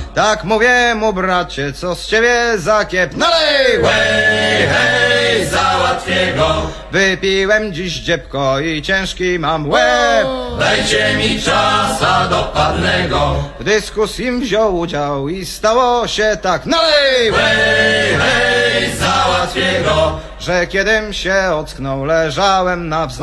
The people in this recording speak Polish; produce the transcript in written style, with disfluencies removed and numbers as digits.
Tak mówię mu, bracie, co z ciebie za kiep? Nalej! Hej, hej, załatwię go. Wypiłem dziś dziebko i ciężki mam łeb. Dajcie mi czasa dopadnego. W dyskusji wziął udział i stało się tak. Nalej! Hej, hej, załatwię go. Że kiedym się ocknął, leżałem na wznoś.